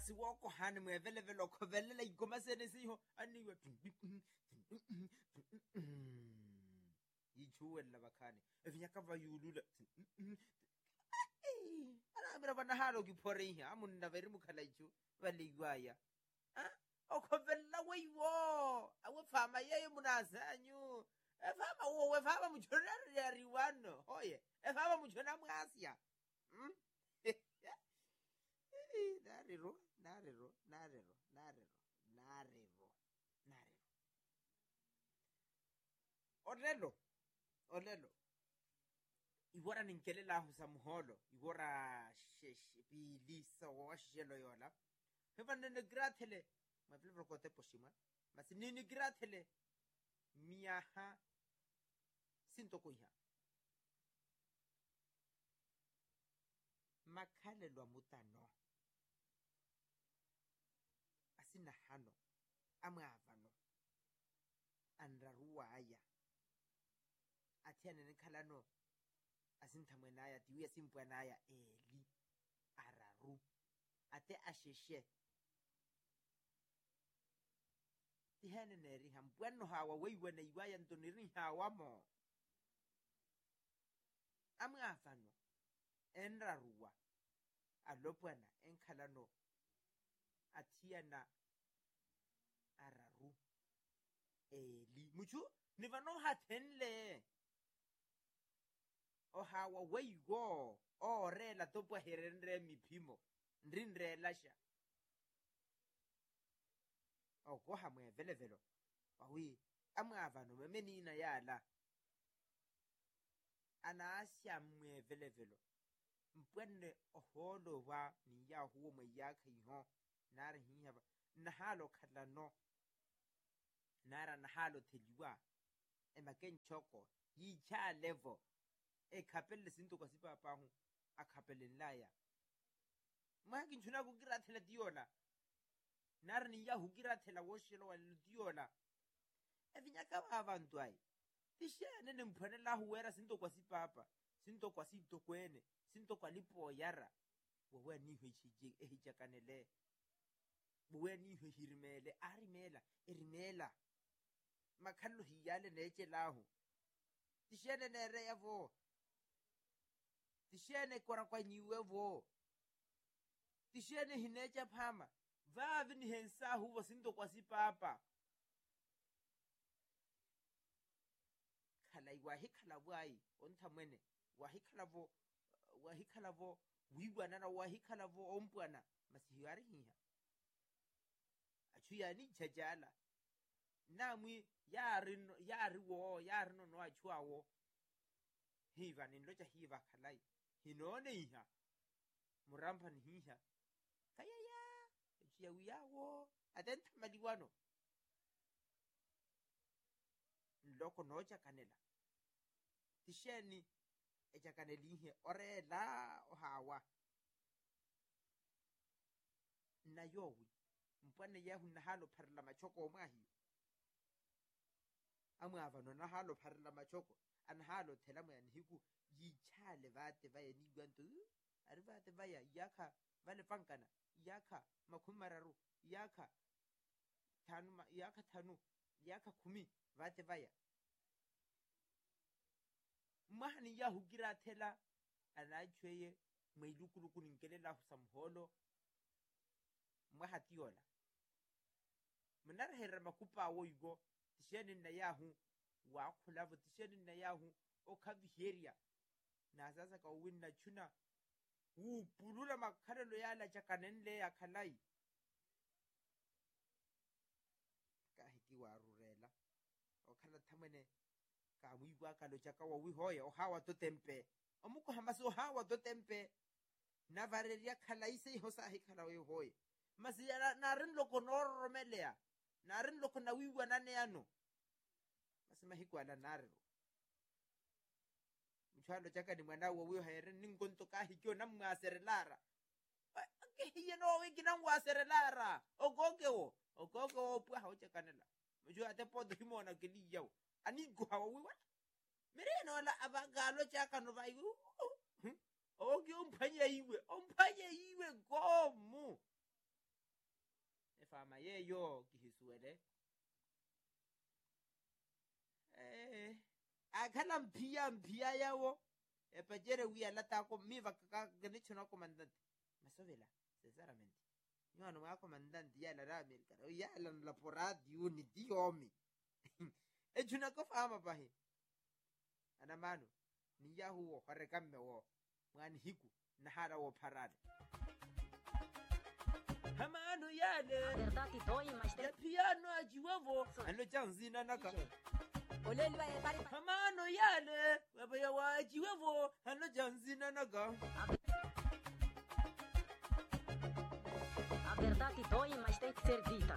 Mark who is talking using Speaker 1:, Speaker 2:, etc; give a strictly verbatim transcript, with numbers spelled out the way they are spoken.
Speaker 1: masi woko hane mwevele vele kovelela igoma sene siho aniwe yichuwela bakhane evinyaka vayulula ana mira bana halo kipore hi amunna veri mukhalaichu valigwaya ah okovela weiwo awe fama yeyo munazanyu efama wo we fama mujona riwano hoye efama mujona mwasya hm nariro nariro nariro nariro nariro nariro olelo olelo ibora ninkelela ho sa moholo ibora sheshi bilisa wa shelo yona heba nene grathele mafilivro kote poshima masi nini grathele miaha sintoko iha makhalelwa mutano asina hano amavano anraruwa aya athiane nekhalano asinthamwenaya diwe simpwanaya eli araru ate asheshe tihane neri hampwano hawa weiwena iwaya ntoniri hawa mo amavano enraruwa alopwana enkhalano athiana araru eli muchu nivano hathenle o hawa weigo o rela topo herenre miphimo ndrinrela sha o go ha mwe vele velo awi amavano memenina yala anasya mwe vele velo mpwenne oholo wa ni ya huo mwe yakha iho nara hiya nahalo khalano nara nahalo theliwa emaken choko yi cha level e khapelle sinto kwa sipa pa hu akhapelle nlaya maki ntshuna go kirathela diola nara ni ya hukirathela wo shelo wa diola evinyaka ba bantu ai tishene ne mphonela ho wera sinto kwa sipapa sinto kwa sinto kwene sinto kwa lipo yara wewe ni hwechije ehijakanele wewe ni hwirimele arimela erimela makhallo hiyale neche lahu tishene nere yavo tishene kora kwa nyiwe vo tishene hinecha phama vavi ni hensa huvo sinto kwa sipapa khala iwa hikhala bwai onthamwene wa hikhala vo wa hikhala vo wiwana na wa hikhala vo ompwana masihari hiya achuya ni jajala namwi yari yari wo yari no no achua wo hiva ni ndocha hiva khalai hinone iha murampa ni hiha kaya ya achuya wiyawo atenta maliwano loko nocha kanela tisheni echa kanelihe orela ohawa na yowi mpwane yahu nahalo pharla machoko mahi amava no nahalo pharla machoko anhalo thela mo yanhiku yichale vate vaya ni gwantu ari vate vaya yakha vale pankana yakha makhumararu yakha thanu yakha thanu yakha khumi vate vaya mahani yahu girathela anachweye mwilukuluku ninkelela samholo mwahatiola mnara herra makupa woigo tisheni na yahu wa khulavu tisheni na yahu okhaviheria na sasa ka winna chuna hu pulula makhalelo yala chakanenle yakhalai ka hiki wa rurela okhala thamene ka muigwa ka lo chaka wa wihoya o hawa to tempe omuko hamaso hawa to tempe na vareria khalaise ho sa hikhala we hoye masiyana narin loko norromelea narin loko na wiwa nane yano masima hikwala nariro mchalo chaka ni mwana wo wiwa here ningonto ka hikyo na mwaserelara ke hiye no we kina mwaserelara ogoke wo ogoke wo pwa ho chakanela mjo ate podo himona kiliyo ani gwa wo wiwa mereno la abagalo chaka no vai oge umphanye iwe umphanye iwe gomu ye yo kihisuele eh akhala mpia mpia yawo epajere wi alata ko mi vakaka gani chuna comandante masovela sinceramente nyano wa comandante ya la America ya la la poradi ni diomi e chuna ko fama bahe ana mano ni yahu wo hare kamme wo ngani hiku na hara wo parade hamano yale
Speaker 2: verdade dói, mas tem
Speaker 1: ya piano ajiwavo ano chanzina naka
Speaker 2: olelo vai pare
Speaker 1: hamano yale baba ya wajiwavo ano chanzina naka
Speaker 2: a verdade dói, mas tem que ser dita.